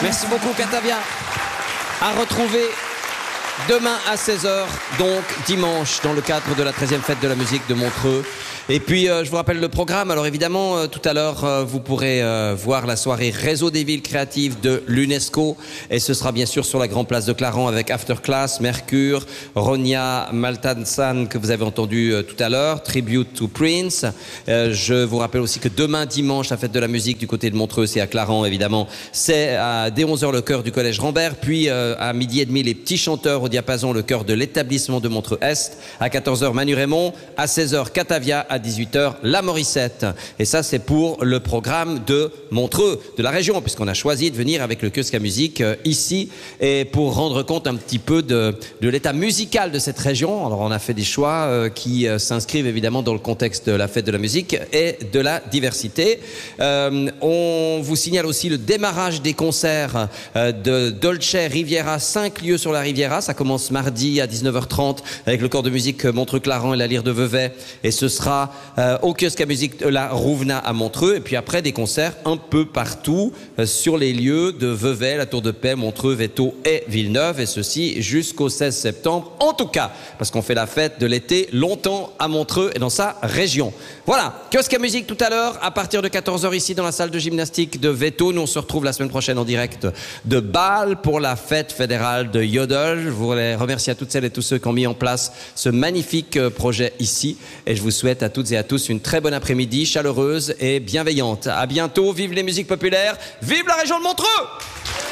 Merci beaucoup, Katavia. À retrouver demain à 16h, donc dimanche, dans le cadre de la 13e fête de la musique de Montreux. Et puis, je vous rappelle le programme. Alors évidemment, tout à l'heure, vous pourrez voir la soirée Réseau des villes créatives de l'UNESCO. Et ce sera bien sûr sur la grande place de Clarens avec Afterclass, Mercure, Ronia Maltansan, que vous avez entendu tout à l'heure, Tribute to Prince. Je vous rappelle aussi que demain, dimanche, la fête de la musique du côté de Montreux, c'est à Clarens, évidemment. C'est dès 11h le chœur du collège Rambert. Puis, à midi et demi, les petits chanteurs au diapason, le chœur de l'établissement de Montreux-Est. À 14h, Manu Raymond. À 16h, Katavia. À 18h, la Morissette. Et ça, c'est pour le programme de Montreux, de la région, puisqu'on a choisi de venir avec le Kiosque à musique ici, et pour rendre compte un petit peu de l'état musical de cette région. Alors, on a fait des choix qui s'inscrivent évidemment dans le contexte de la fête de la musique et de la diversité. On vous signale aussi le démarrage des concerts de Dolce Riviera, 5 lieux sur la Riviera. Ça commence mardi à 19h30 avec le corps de musique Montreux-Clarens et la Lyre de Vevey. Et ce sera au Kiosque à musique de la Rouvena à Montreux. Et puis après, des concerts un peu partout sur les lieux de Vevey, la Tour de Paix, Montreux, Véto et Villeneuve. Et ceci jusqu'au 16 septembre. En tout cas, parce qu'on fait la fête de l'été longtemps à Montreux et dans sa région. Voilà, Kiosque à musique tout à l'heure à partir de 14h ici dans la salle de gymnastique de Véto. Nous, on se retrouve la semaine prochaine en direct de Bâle pour la fête fédérale de Yodel. Je voudrais remercier à toutes celles et tous ceux qui ont mis en place ce magnifique projet ici. Et je vous souhaite à toutes et à tous une très bonne après-midi, chaleureuse et bienveillante. À bientôt, vive les musiques populaires, vive la région de Montreux!